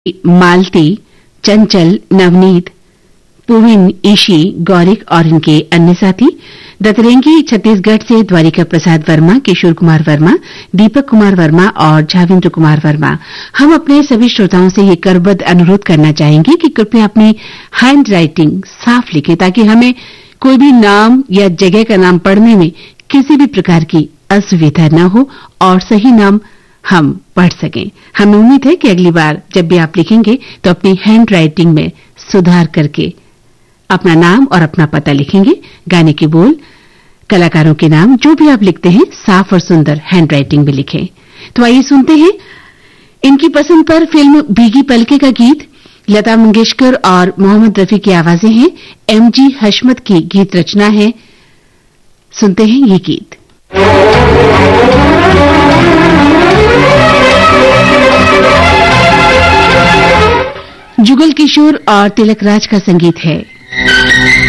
मालती, चंचल, नवनीत, पुविन, ईशी, गौरिक और इनके अन्य साथी, दतरेंगी छत्तीसगढ़ से द्वारिका प्रसाद वर्मा, किशोर कुमार वर्मा, दीपक कुमार वर्मा और झावेंद्र कुमार वर्मा। हम अपने सभी श्रोताओं से ये करबद्ध अनुरोध करना चाहेंगे कि कृपया अपनी हैंड राइटिंग साफ लिखें ताकि हमें कोई भी नाम या जगह का नाम पढ़ने में किसी भी प्रकार की असुविधा न हो और सही नाम हम पढ़ सकें। हमें उम्मीद है कि अगली बार जब भी आप लिखेंगे तो अपनी हैंड राइटिंग में सुधार करके अपना नाम और अपना पता लिखेंगे। गाने के बोल, कलाकारों के नाम जो भी आप लिखते हैं साफ और सुंदर हैंड राइटिंग में लिखें। तो आइए सुनते हैं इनकी पसंद पर फिल्म भीगी पलके का गीत। लता मंगेशकर और मोहम्मद रफी की आवाजें हैं, एमजी हशमत की गीत रचना है। सुनते हैं ये गीत। जुगल किशोर और तिलक राज का संगीत है।